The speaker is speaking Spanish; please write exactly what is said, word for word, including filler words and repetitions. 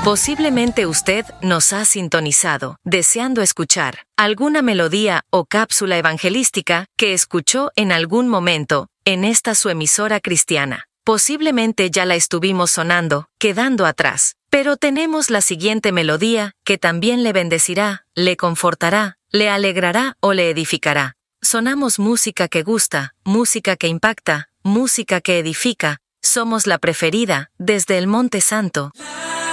Posiblemente usted nos ha sintonizado, deseando escuchar alguna melodía o cápsula evangelística que escuchó en algún momento en esta su emisora cristiana. Posiblemente ya la estuvimos sonando, quedando atrás. Pero tenemos la siguiente melodía que también le bendecirá, le confortará, le alegrará o le edificará. Sonamos música que gusta, música que impacta, música que edifica. Somos la preferida desde el Monte Santo.